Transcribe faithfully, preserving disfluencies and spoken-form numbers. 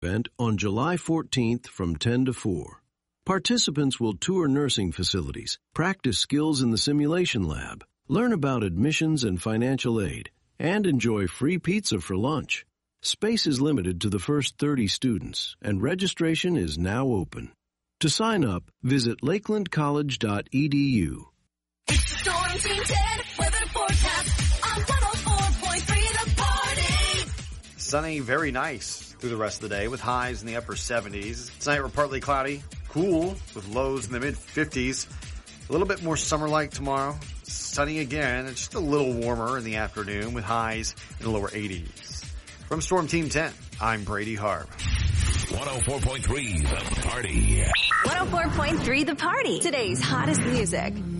event on July fourteenth from ten to four. Participants will tour nursing facilities, practice skills in the simulation lab, learn about admissions and financial aid, and enjoy free pizza for lunch. Space is limited to the first thirty students, and registration is now open. To sign up, visit lakeland college dot e d u. It's the Storm Team ten weather forecast on one oh four point three The Party. Sunny, very nice through the rest of the day with highs in the upper seventies. Tonight we're partly cloudy, cool with lows in the mid fifties. A little bit more summer-like tomorrow. Sunny again, and just a little warmer in the afternoon with highs in the lower eighties. From Storm Team ten, I'm Brady Harb. one oh four point three The Party. one oh four point three The Party. Today's hottest music.